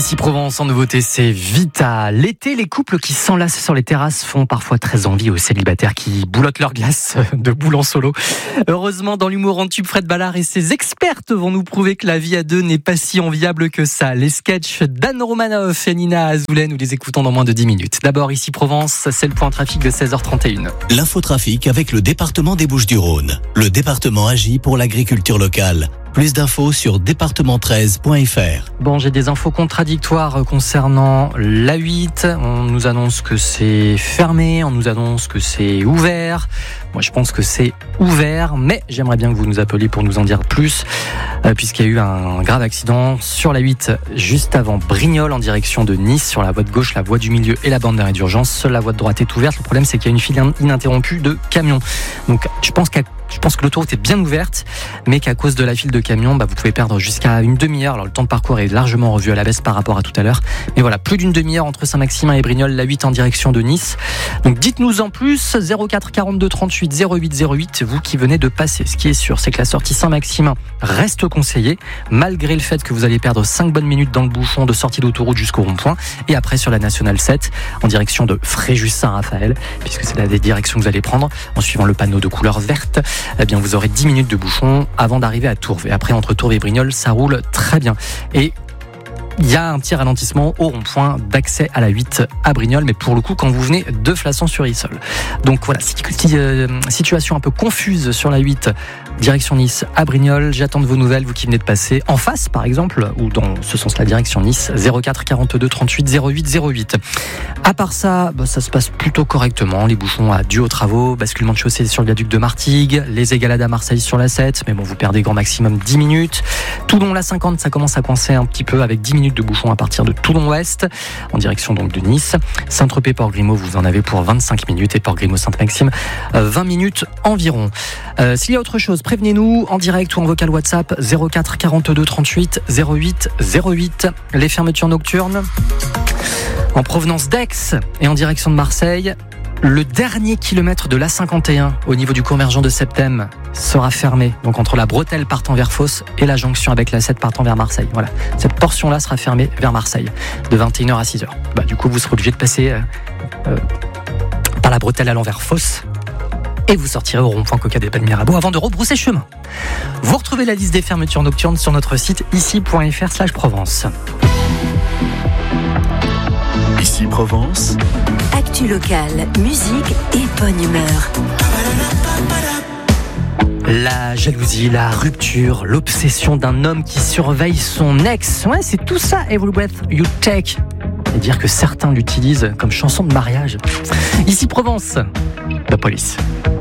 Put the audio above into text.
Ici Provence, en nouveauté, c'est Vita. L'été, les couples qui s'enlacent sur les terrasses font parfois très envie aux célibataires qui boulotent leur glace de boule en solo. Heureusement, dans l'humour en tube, Fred Ballard et ses expertes vont nous prouver que la vie à deux n'est pas si enviable que ça. Les sketchs d'Anne Romanoff et Nina Azoulay, nous les écoutons dans moins de 10 minutes. D'abord, ici Provence, c'est le point trafic de 16h31. L'infotrafic avec le département des Bouches-du-Rhône. Le département agit pour l'agriculture locale. Plus d'infos sur département13.fr. Bon, j'ai des infos contradictoires concernant l'A8. On nous annonce que c'est fermé, on nous annonce que c'est ouvert. Moi, je pense que c'est ouvert, mais j'aimerais bien que vous nous appeliez pour nous en dire plus, puisqu'il y a eu un grave accident sur l'A8 juste avant Brignoles en direction de Nice, sur la voie de gauche, la voie du milieu et la bande d'arrêt d'urgence. Seule la voie de droite est ouverte. Le problème, c'est qu'il y a une file ininterrompue de camions. Donc, je pense que l'autoroute est bien ouverte, mais qu'à cause de la file de camions, vous pouvez perdre jusqu'à une demi-heure. Alors le temps de parcours est largement revu à la baisse par rapport à tout à l'heure. Mais voilà, plus d'une demi-heure entre Saint-Maximin et Brignoles, l'A8 en direction de Nice. Donc dites-nous en plus, 04 42 38 08 08, vous qui venez de passer. Ce qui est sûr, c'est que la sortie Saint-Maximin reste conseillée, malgré le fait que vous allez perdre 5 bonnes minutes dans le bouchon de sortie d'autoroute jusqu'au rond-point. Et après sur la Nationale 7, en direction de Fréjus-Saint-Raphaël, puisque c'est la direction que vous allez prendre, en suivant le panneau de couleur verte, eh bien vous aurez 10 minutes de bouchon avant d'arriver à Tourves. Et après, entre Tourves et Brignoles, ça roule très bien. Et il y a un petit ralentissement au rond-point d'accès à la 8 à Brignoles, mais pour le coup, quand vous venez de Flassan-sur-Issol. Donc voilà, situation un peu confuse sur la 8, direction Nice à Brignoles. J'attends de vos nouvelles, vous qui venez de passer en face, par exemple, ou dans ce sens-là, direction Nice, 04 42 38 08 08. À part ça, ça se passe plutôt correctement. Les bouchons dus aux travaux, basculement de chaussée sur le viaduc de Martigues, les égalades à Marseille sur la 7, mais bon, vous perdez grand maximum 10 minutes. Toulon, la 50, ça commence à coincer un petit peu avec 10 minutes de bouchon à partir de Toulon-Ouest, en direction donc de Nice. Saint-Tropez-Port-Grimaud, vous en avez pour 25 minutes et Port-Grimaud-Sainte-Maxime, 20 minutes environ. S'il y a autre chose, prévenez-nous en direct ou en vocal WhatsApp 04 42 38 08 08. Les fermetures nocturnes en provenance d'Aix et en direction de Marseille. Le dernier kilomètre de l'A51 au niveau du convergent de Septem sera fermé. Donc entre la bretelle partant vers Fos et la jonction avec la 7 partant vers Marseille. Voilà. Cette portion-là sera fermée vers Marseille de 21h à 6h. Du coup, vous serez obligé de passer par la bretelle allant vers Fos et vous sortirez au rond-point Coca des Pas de Mirabeau avant de rebrousser chemin. Vous retrouvez la liste des fermetures nocturnes sur notre site ici.fr/Provence. Ici Provence. Actu locale, musique et bonne humeur. La jalousie, la rupture, l'obsession d'un homme qui surveille son ex. Ouais, c'est tout ça, Every Breath You Take. Et dire que certains l'utilisent comme chanson de mariage. Ici Provence, la police.